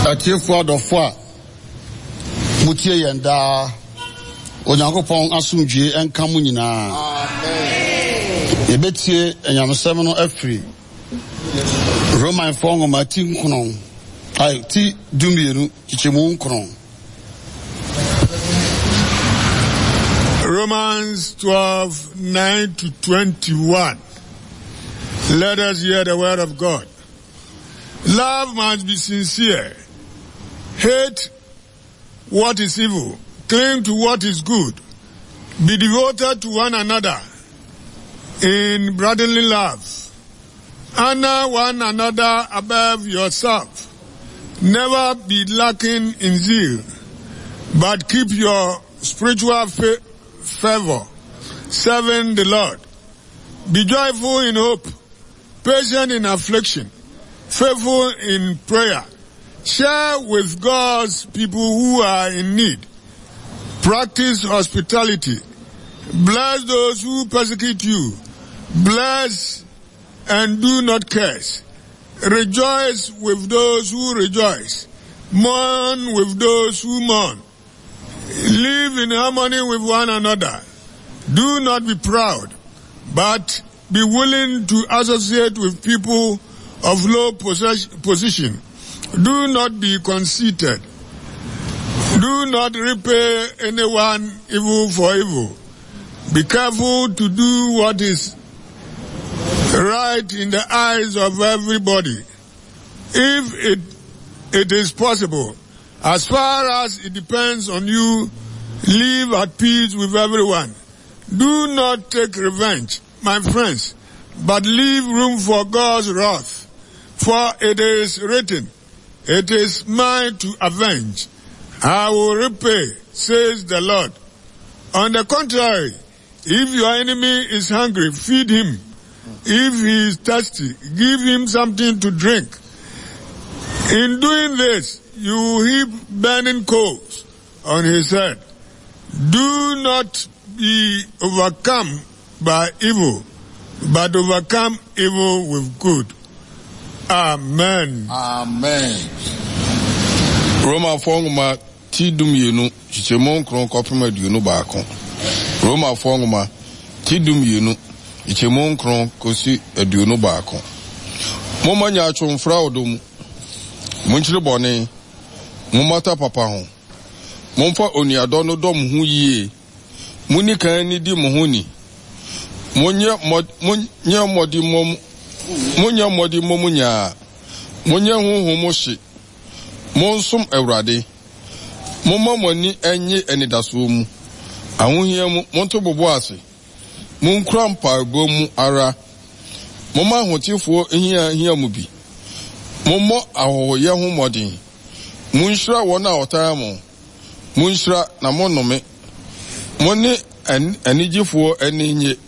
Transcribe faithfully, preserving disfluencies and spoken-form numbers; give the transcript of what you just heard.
Atiefo adofo a mutie yenda Onyankopɔn asomdwe enka mu nyinaa. Amen. Ebetie enyamsem no afiri Roman fongo mati nkono. Ai ti dumienu kichemu nkono. Romans twelve, nine to twenty-one. Let us hear the word of God. Love must be sincere. Hate what is evil. Cling to what is good. Be devoted to one another in brotherly love. Honor one another above yourself. Never be lacking in zeal, but keep your spiritual fa- fervor, serving the Lord. Be joyful in hope, patient in affliction, faithful in prayer. Share with God's people who are in need. Practice hospitality. Bless those who persecute you. Bless and do not curse. Rejoice with those who rejoice. Mourn with those who mourn. Live in harmony with one another. Do not be proud, but be willing to associate with people of low position. Do not be conceited. Do not repay anyone evil for evil. Be careful to do what is right in the eyes of everybody. If it, it is possible, as far as it depends on you, live at peace with everyone. Do not take revenge, my friends, but leave room for God's wrath. For it is written, it is mine to avenge. I will repay, says the Lord. On the contrary, if your enemy is hungry, feed him. If he is thirsty, give him something to drink. In doing this, you will heap burning coals on his head. Do not be overcome by evil, but overcome evil with good. Amen. Amen. Roma fonguma ti dum yenu chichemon kron kopema duenu baako. Roma fonguma ti dum yenu chichemon kron kosi aduenu baako. Moma nya atwomfra odom. Munchire bone. Mumata papa ho. Momfa oniado no dom hu yie. Muni kan ni di mo honi. Monye monye modi mom Munya modi momunya. Munya huhu moshi. Monsum Ewrade. Mumma moni enye enidaso mu. Ahunhia mu monto bobo ase. Munkra mpaebo mu ara. Mumma ahotifo ehia hia mu bi. Mummo ahoye hu modin. Munhira wona otara mo. Munhira na monome. Moni enigifo eninye.